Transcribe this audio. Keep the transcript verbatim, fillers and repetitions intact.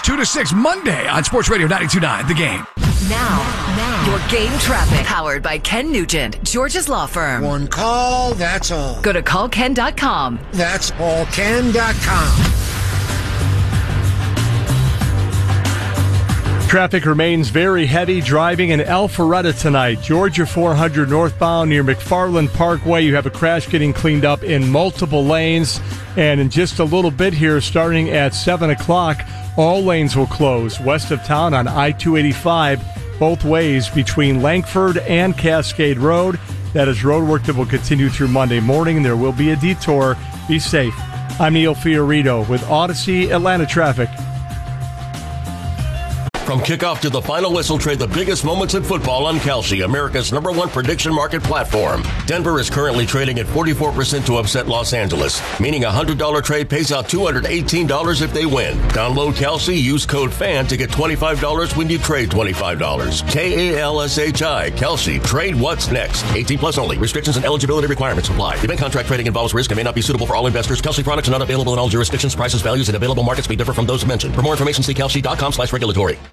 two to six Monday on Sports Radio ninety-two point nine, The Game. Now, now, your game traffic. Powered by Ken Nugent, George's Law Firm. One call, that's all. Go to call ken dot com. That's all ken dot com. Traffic remains very heavy driving in Alpharetta tonight. Georgia four hundred northbound near McFarland Parkway. You have a crash getting cleaned up in multiple lanes. And in just a little bit here, starting at seven o'clock, all lanes will close west of town on I two eighty-five, both ways between Langford and Cascade Road. That is road work that will continue through Monday morning. There will be a detour. Be safe. I'm Neil Fiorito with Odyssey Atlanta Traffic. From kickoff to the final whistle, trade the biggest moments in football on Kalshi, America's number one prediction market platform. Denver is currently trading at forty-four percent to upset Los Angeles, meaning a one hundred dollars trade pays out two hundred eighteen dollars if they win. Download Kalshi, use code FAN to get twenty-five dollars when you trade twenty-five dollars. K A L S H I, Kalshi. Trade what's next. eighteen plus only. Restrictions and eligibility requirements apply. Event contract trading involves risk and may not be suitable for all investors. Kalshi products are not available in all jurisdictions. Prices, values, and available markets may differ from those mentioned. For more information, see kalshi dot com slash regulatory.